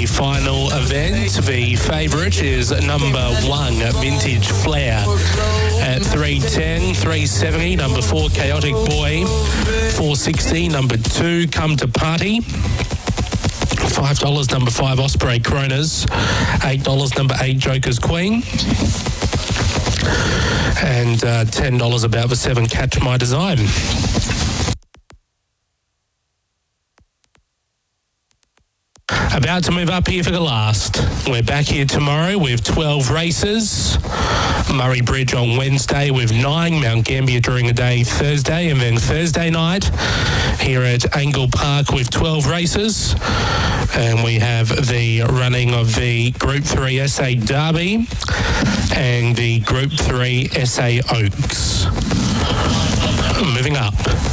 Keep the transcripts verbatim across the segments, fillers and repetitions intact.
final event. The favourite is number one, Vintage Flair, at three ten, three seventy. Number four, Chaotic Boy, four sixty. Number two, Come to Party, five dollars. Number five, Osprey Kronas, eight dollars. Number eight, Joker's Queen, and uh, ten dollars about the seven, Catch My Design. About to move up here for the last. We're back here tomorrow with twelve races. Murray Bridge on Wednesday with nine. Mount Gambier during the day Thursday, and then Thursday night here at Angle Park with twelve races. And we have the running of the Group three S A Derby and the Group three S A Oaks. Moving up.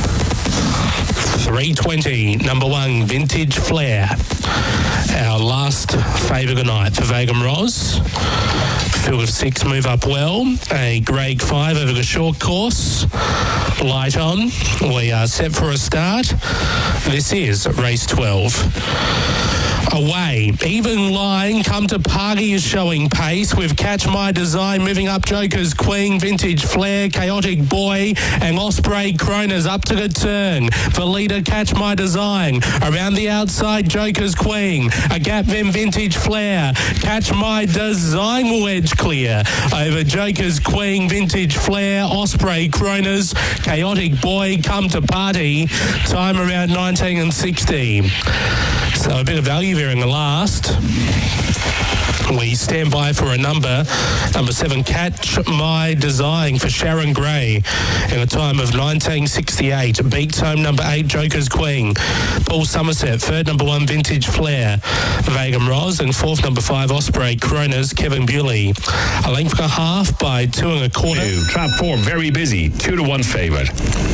three twenty, number one, Vintage Flair. Our last favour of the night for Vagum Ros. Field of six move up well. A grade five over the short course. Light on. We are set for a start. This is race twelve. Away, even line, Come to Party is showing pace with Catch My Design moving up. Joker's Queen, Vintage Flair, Chaotic Boy and Osprey Kronas up to the turn. The leader, Catch My Design. Around the outside, Joker's Queen. A gap then Vintage Flair. Catch My Design will edge clear. Over Joker's Queen, Vintage Flair, Osprey Kronas, Chaotic Boy, Come to Party. Time around nineteen and sixty. So a bit of value there in the last. We stand by for a number. Number seven, Catch My Design for Sharon Gray in a time of nineteen sixty-eight. Beats home number eight, Joker's Queen. Paul Somerset, third number one, Vintage Flair. Vagum Ros, and fourth number five, Osprey Kronas, Kevin Bewley. A length and a half by two and a quarter. Two. Trap four, very busy. Two to one favourite.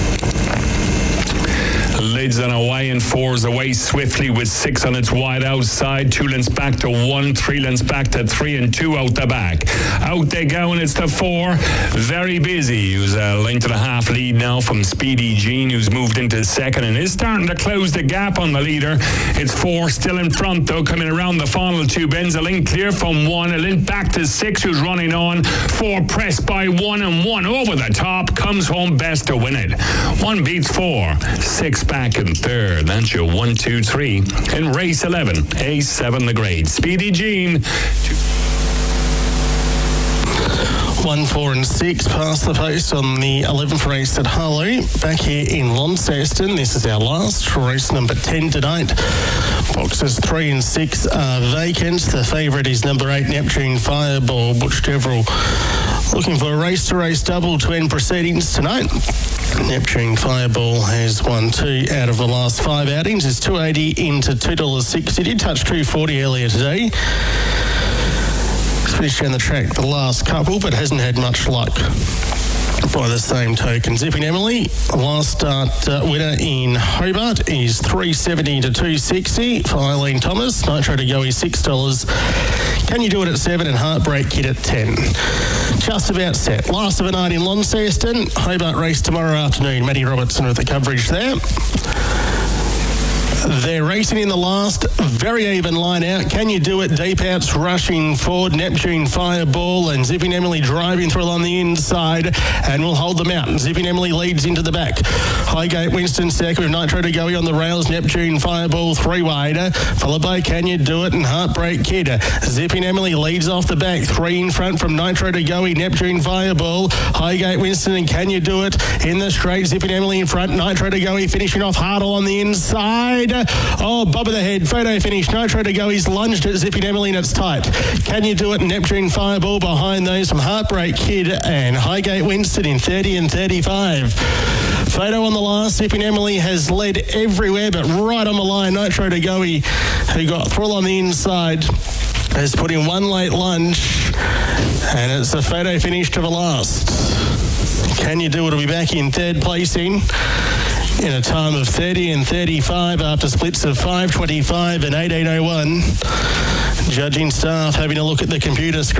Lids on away and fours away swiftly with six on its wide outside. Two lengths back to one, three lengths back to three, and two out the back. Out they go, and it's the four. Very busy. Who's a length and a half lead now from Speedy Jean, who's moved into second and is starting to close the gap on the leader. It's four still in front though, coming around the final two bends. A length clear from one, a length back to six, who's running on. Four pressed by one, and one over the top comes home best to win it. One beats four, six back in third. That's your one, two, three. In race eleven, A seven the grade. Speedy Jean. Two. One, four and six past the post on the eleventh race at Harlow. Back here in Launceston, this is our last race, number ten tonight. Boxes three and six are vacant. The favourite is number eight, Neptune Fireball. Butch Deverill looking for a race-to-race double twin proceedings tonight. Neptune Fireball has won two out of the last five outings. It's two eighty into two dollars sixty. Did touch two forty earlier today. Finished down the track the last couple, but hasn't had much luck. By the same token, Zipping Emily, last start uh, winner in Hobart, is three seventy to two sixty for Eileen Thomas. Nitro to go is six dollars. Can You Do It at seven, and Heartbreak Kid at ten. Just about set. Last of the night in Launceston. Hobart race tomorrow afternoon. Matty Robertson with the coverage there. They're racing in the last, very even line out. Can You Do It? Deep Outs rushing forward. Neptune Fireball and Zipping Emily driving through on the inside, and will hold them out. Zipping Emily leads into the back. Highgate Winston second with Nitro to Go on the rails. Neptune Fireball three wide, followed by Can You Do It and Heartbreak Kid. Zipping Emily leads off the back. Three in front from Nitro to Go. Neptune Fireball, Highgate Winston and Can You Do It in the straight. Zipping Emily in front. Nitro to Go finishing off Hartle on the inside. Oh, bob of the head. Photo finish. Nitro to Go. He's lunged at Zipping Emily and it's tight. Can You Do It? Neptune Fireball behind those from Heartbreak Kid and Highgate Winston in thirty and thirty-five. Photo on the last. Zipping Emily has led everywhere, but right on the line, Nitro to Go, who got Thrill on the inside, has put in one late lunge, and it's a photo finish to the last. Can You Do It? Will be back in third placing in a time of thirty and thirty-five after splits of five twenty-five and eighteen oh one. Judging staff having a look at the computer screen.